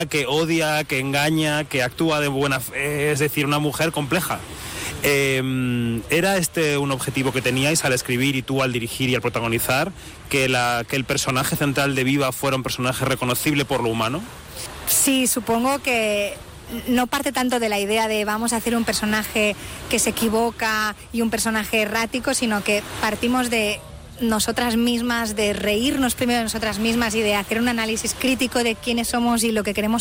que odia, que engaña, que actúa de buena fe, es decir, una mujer compleja. ¿Era este un objetivo que teníais al escribir y tú al dirigir y al protagonizar, que el personaje central de Viva fuera un personaje reconocible por lo humano? Sí, supongo que no parte tanto de la idea de vamos a hacer un personaje que se equivoca y un personaje errático, sino que partimos de nosotras mismas, de reírnos primero de nosotras mismas y de hacer un análisis crítico de quiénes somos y lo que queremos